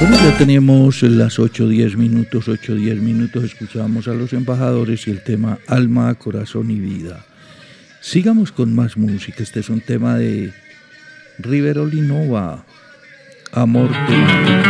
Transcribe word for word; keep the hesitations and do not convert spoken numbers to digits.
Bueno, ya tenemos las ocho diez minutos, ocho diez minutos, escuchamos a los embajadores y el tema Alma, Corazón y Vida. Sigamos con más música, este es un tema de River Olinova, Amor Temático.